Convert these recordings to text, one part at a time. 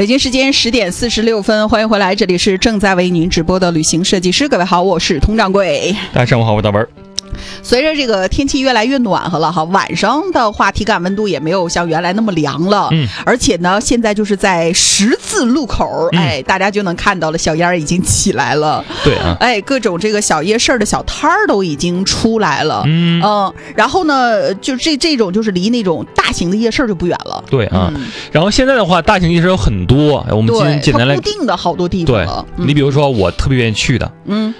北京时间10:46，欢迎回来，这里是正在为您直播的旅行设计师。各位好，我是佟掌柜。 大家上午好，我是大文。 随着这个天气越来越暖和了哈，晚上的话体感温度也没有像原来那么凉了。而且呢，现在就是在十字路口，大家就能看到了小烟已经起来了。 对啊， 各种这个小夜市的小摊儿都已经出来了。然后呢，就这种就是离那种大型的夜市就不远了。 对啊，然后现在的话，大型夜市有很多，我们今天简单来固定的好多地方了。 你比如说，我特别愿意去的，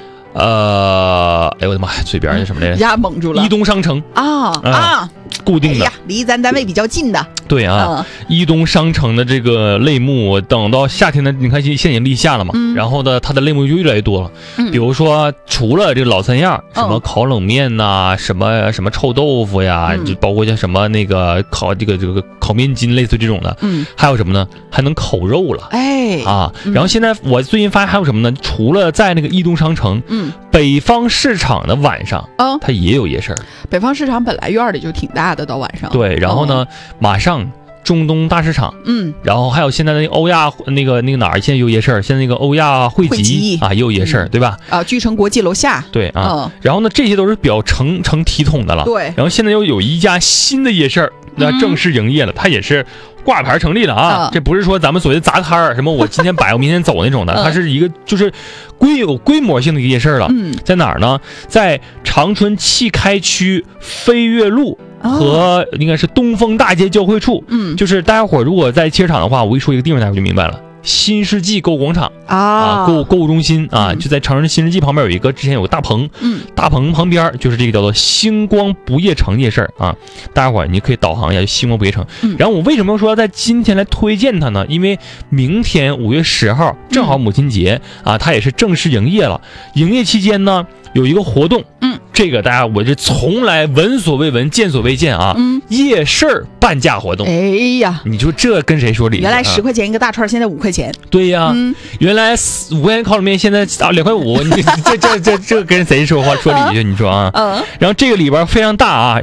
哎呦我的妈呀，嘴边是什么来着？ 一下蒙住了。 伊东商城固定的， 离咱单位比较近的。 对啊，伊东商城的这个类目，等到夏天的，你看现在已经立夏了嘛，然后呢，它的类目就越来越多了。比如说，除了这个老三样，什么烤冷面呐，什么臭豆腐呀，就包括像什么那个烤这个烤面筋，类似这种的。还有什么呢？还能烤肉了。然后现在我最近发现还有什么呢？除了在那个伊东商城，北方市场的晚上，它也有夜市。 北方市场本来院里就挺大的，到晚上。 对，然后呢，马上中东大市场，然后还有现在的欧亚那个哪儿现在有夜市，现在那个欧亚汇集啊也有夜市，对吧？ 巨城国际楼下。 对啊，然后呢，这些都是比较成体统的了。 对， 然后现在又有一家新的夜市，那正式营业了，它也是挂牌成立了啊。这不是说咱们所谓的杂摊儿，什么我今天摆我明天走那种的，它是一个就是有规模性的一个夜市了。在哪儿呢？在长春汽开区飞跃路和应该是东风大街交汇处。就是大家伙如果在汽车厂的话，我一说一个地方，大家就明白了。新世纪购物广场购物中心啊，就在长春新世纪旁边有一个，之前有个大棚，大棚旁边就是这个叫做星光不夜城夜市啊。大家伙你可以导航一下星光不夜城。然后我为什么说要在今天来推荐它呢？因为明天5月10号正好母亲节啊，它也是正式营业了。营业期间呢有一个活动，这个大家我这从来闻所未闻见所未见啊，夜市半价活动。哎呀，你说这跟谁说理？ 原来10块钱一个大串，现在5块钱。 对呀，原来5块钱烤冷面，现在2块5，你这跟谁说话说理去？你说啊？然后这个里边非常大啊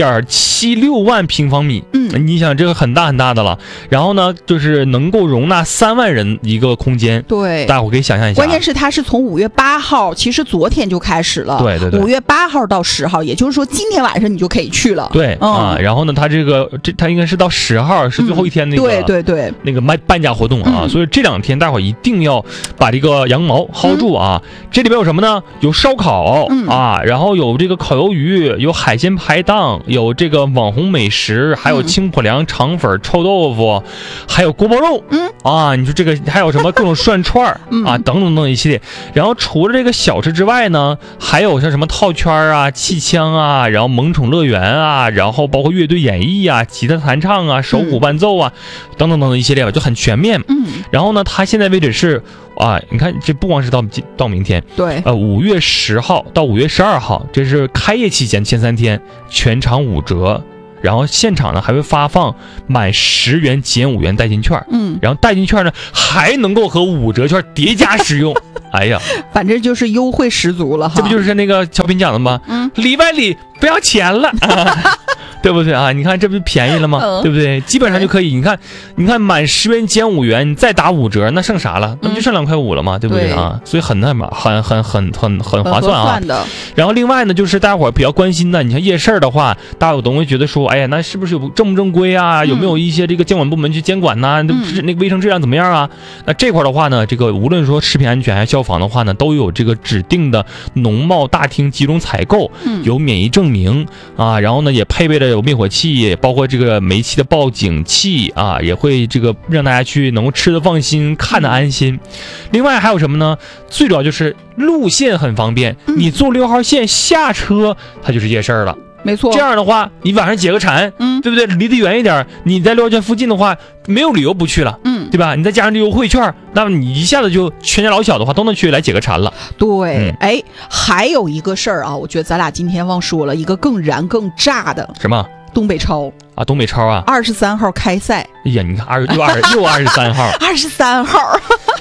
，1.76万平方米。你想这个很大很大的了。然后呢，就是能够容纳3万人一个空间。对，大家伙可以想象一下。 关键是它是从5月8号，其实昨天就开始了。 对 ，5月8号到10号，也就是说今天晚上你就可以去了。 对然后呢，它应该是到10号是最后一天那个对那个半价活动啊，所以这2天大伙一定要把这个羊毛薅住啊。这里边有什么呢？有烧烤然后有这个烤鱿鱼，有海鲜排档，有这个网红美食，还有清补凉、肠粉、臭豆腐，还有锅包肉。你说这个还有什么各种涮串等等一系列。然后除了这个小吃之外呢，还有像什么套圈啊、气枪啊，然后萌宠乐园啊，然后包括乐队演绎啊、吉他弹唱啊、手鼓伴奏啊，等等一系列吧，就很全面。然后呢，它现在为止是你看这不光是到明天，对，5月10号到5月12号，这是开业期间前3天全场5折。然后现场呢还会发放满10元减5元代金券，然后代金券呢还能够和5折券叠加使用。哎呀， 反正就是优惠十足了哈。 这不就是那个小品讲的吗？里外里不要钱了。对不对啊？你看这不是便宜了吗？对不对？基本上就可以。你看满10元减5元，你再打5折，那剩啥了？那不就剩2块5了吗？对不对啊？所以很划算啊。然后另外呢，就是大家伙比较关心的，你像夜市的话，大家都会觉得说，哎呀，那是不是有正不正规啊？有没有一些这个监管部门去监管呐？那个卫生质量怎么样啊？那这块的话呢，这个无论说食品安全还是消防的话呢，都有这个指定的农贸大厅集中采购，有免疫证明啊，然后呢也配备了有灭火器，包括这个煤气的报警器啊，也会这个让大家去能够吃得放心，看得安心。另外还有什么呢？最主要就是路线很方便，你坐6号线下车，它就是夜市了。 没错， 这样的话，你晚上解个馋，对不对？离得远一点，你在6号线附近的话，没有理由不去了，对吧？你再加上这优惠券，那么你一下子就全家老小的话都能去来解个馋了。 对，还有一个事儿啊，我觉得咱俩今天忘说了一个更燃更炸的。 什么？ 东北超啊，东北超啊，23 号开赛。 哎呀，你看又23号， 23号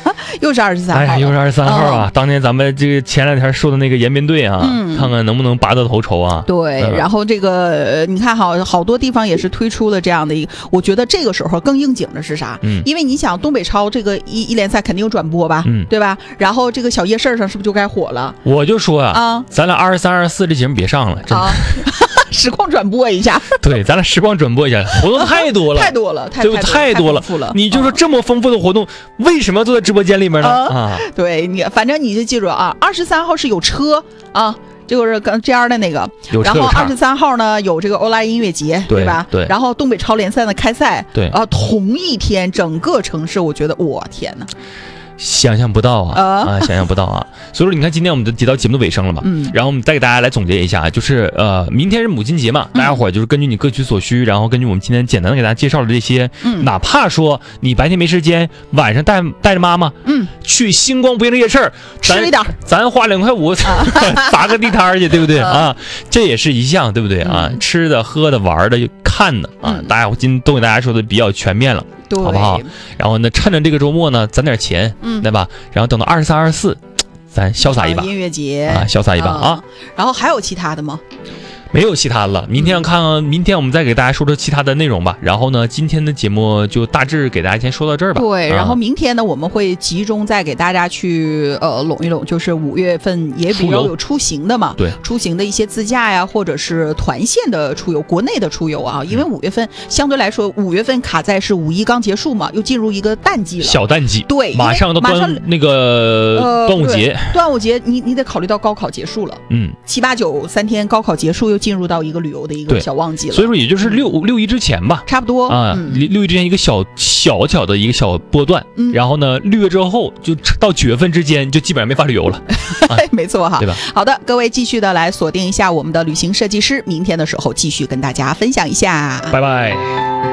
又是23号， 哎，又是23号啊！当年咱们这个前2天说的那个延边队啊，看看能不能拔得头筹啊？ 对，然后这个你看好多地方也是推出了这样的一个，我觉得这个时候更应景的是啥？因为你想东北超这个一联赛肯定有转播吧，对吧？然后这个小夜市上是不是就该火了？ 我就说啊，咱俩23、24这节目别上了，真的。 实况转播一下， 对，咱俩实况转播一下，活动太多了， 太多了， 对，太多了。你就说这么丰富的活动，为什么要坐在直播间里面呢？啊， 对你，反正你就记住啊，23号是有车啊，就是跟这样的那个，然后23号呢有这个欧拉音乐节，对吧？ 对。 然后东北超联赛的开赛， 对啊，同一天整个城市，我觉得，我天哪！ 想象不到啊想象不到啊！所以说，你看今天我们就提到节目的尾声了嘛，然后我们再给大家来总结一下，就是明天是母亲节嘛，大家伙就是根据你各取所需，然后根据我们今天简单的给大家介绍的这些，哪怕说你白天没时间，晚上带着妈妈，去星光不夜城夜市吃一点， 咱花2块5砸个地摊去，对不对啊？这也是一项，对不对啊？吃的、喝的、玩的、看的啊，大家我今天都给大家说的比较全面了。好不好？然后呢，趁着这个周末呢，攒点钱，对吧？然后等到23、24，咱潇洒一把， 音乐节啊，潇洒一把啊。 然后还有其他的吗？ 没有其他的了，明天看，明天我们再给大家说说其他的内容吧。然后呢，今天的节目就大致给大家先说到这儿吧。 对，然后明天呢，我们会集中再给大家去拢一拢，就是5月份也比较有出行的嘛， 对， 出行的一些自驾呀，或者是团线的出游，国内的出游啊。因为5月份相对来说，5月份卡在是5·1刚结束嘛，又进入一个淡季了， 小淡季， 对， 马上到那个端午节， 端午节你得考虑到高考结束了，7、8、9 3天高考结束又进入到一个旅游的一个小旺季了， 所以说也就是6·1之前吧， 差不多啊，6·1之前一个小的一个小波段，然后呢6月之后就到9月份之间就基本上没法旅游了， 没错哈， 对吧？ 好的，各位继续的来锁定一下我们的旅行设计师，明天的时候继续跟大家分享一下， 拜拜。